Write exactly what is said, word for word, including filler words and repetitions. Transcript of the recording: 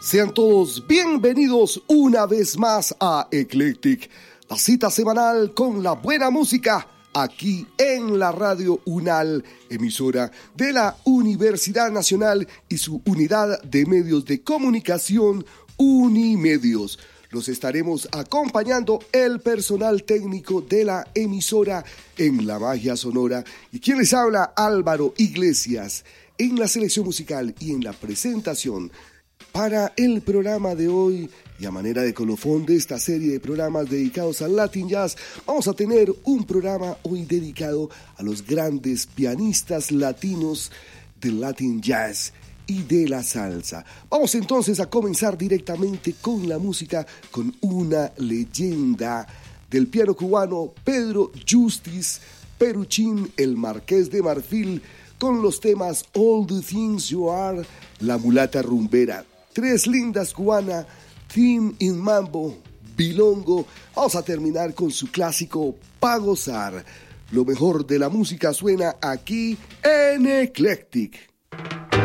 Sean todos bienvenidos una vez más a Eclectic, la cita semanal con la buena música, aquí en la Radio UNAL, emisora de la Universidad Nacional y su unidad de medios de comunicación, Unimedios. Los estaremos acompañando el personal técnico de la emisora en la magia sonora. Y quien les habla, Álvaro Iglesias, en la selección musical y en la presentación. Para el programa de hoy, y a manera de colofón de esta serie de programas dedicados al Latin Jazz, vamos a tener un programa hoy dedicado a los grandes pianistas latinos del Latin Jazz y de la salsa. Vamos entonces a comenzar directamente con la música, con una leyenda del piano cubano, Pedro Justice Peruchín, el Marqués de Marfil, con los temas All the Things You Are, La Mulata Rumbera, Tres Lindas Cubana, Theme in Mambo, Bilongo. Vamos a terminar con su clásico Pa' Gozar. Lo mejor de la música suena aquí en Eclectic.